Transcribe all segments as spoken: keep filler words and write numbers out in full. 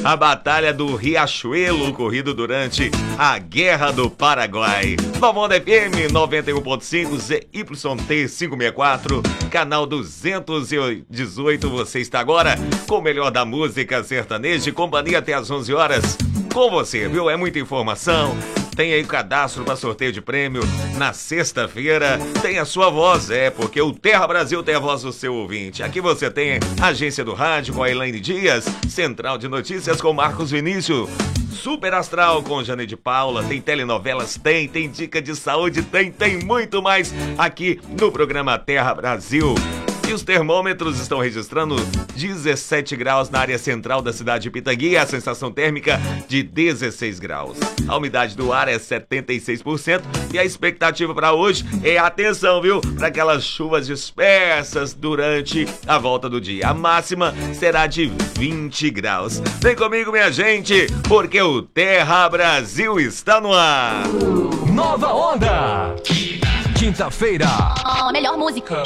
a Batalha do Riachuelo, ocorrido durante a Guerra do Paraguai. Nova Onda F M noventa e um ponto cinco, Z Y T quinhentos e sessenta e quatro, canal duzentos e dezoito. Você está agora com o melhor da música sertaneja, companhia até às onze horas. Com você, viu? É muita informação. Tem aí o cadastro para sorteio de prêmio na sexta-feira. Tem a sua voz, é, porque o Terra Brasil tem a voz do seu ouvinte. Aqui você tem a Agência do Rádio com a Elaine Dias, Central de Notícias com Marcos Vinícius, Super Astral com Janeide Paula, tem telenovelas, tem, tem dica de saúde, tem, tem muito mais aqui no programa Terra Brasil. E os termômetros estão registrando dezessete graus na área central da cidade de Pitangui, a sensação térmica de dezesseis graus. A umidade do ar é setenta e seis por cento e a expectativa para hoje é, atenção, viu, para aquelas chuvas dispersas durante a volta do dia. A máxima será de vinte graus. Vem comigo, minha gente, porque o Terra Brasil está no ar. Nova Onda. Quinta-feira. Oh, melhor música.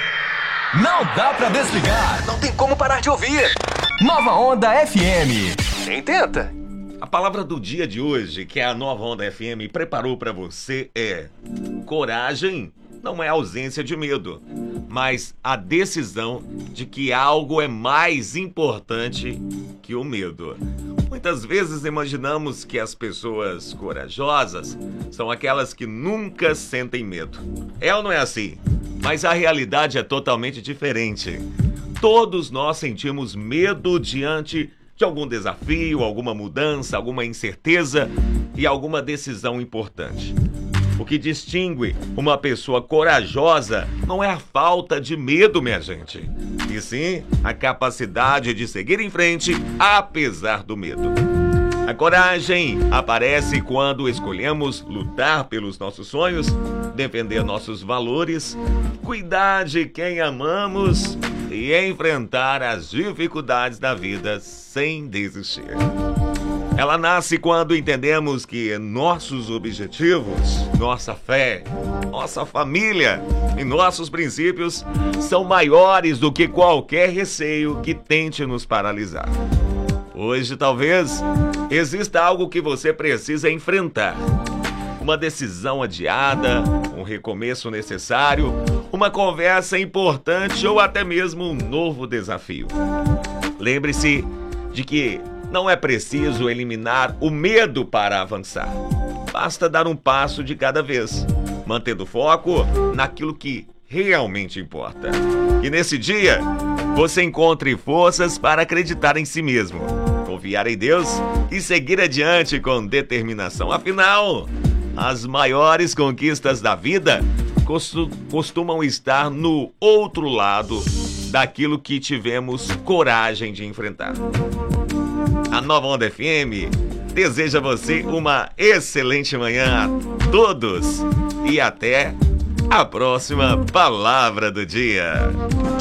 Não dá pra desligar. Não tem como parar de ouvir. Nova Onda F M. Nem tenta. A palavra do dia de hoje, que a Nova Onda F M preparou pra você, é: coragem não é ausência de medo, mas a decisão de que algo é mais importante que o medo. Muitas vezes imaginamos que as pessoas corajosas são aquelas que nunca sentem medo. É ou não é assim? Mas a realidade é totalmente diferente. Todos nós sentimos medo diante de algum desafio, alguma mudança, alguma incerteza e alguma decisão importante. O que distingue uma pessoa corajosa não é a falta de medo, minha gente, e sim a capacidade de seguir em frente apesar do medo. A coragem aparece quando escolhemos lutar pelos nossos sonhos, defender nossos valores, cuidar de quem amamos e enfrentar as dificuldades da vida sem desistir. Ela nasce quando entendemos que nossos objetivos, nossa fé, nossa família e nossos princípios são maiores do que qualquer receio que tente nos paralisar. Hoje, talvez, exista algo que você precisa enfrentar. Uma decisão adiada, um recomeço necessário, uma conversa importante ou até mesmo um novo desafio. Lembre-se de que não é preciso eliminar o medo para avançar. Basta dar um passo de cada vez, mantendo foco naquilo que realmente importa. E nesse dia, você encontre forças para acreditar em si mesmo, confiar em Deus e seguir adiante com determinação. Afinal, as maiores conquistas da vida costumam estar no outro lado daquilo que tivemos coragem de enfrentar. A Nova Onda F M deseja a você uma excelente manhã a todos e até a próxima palavra do dia.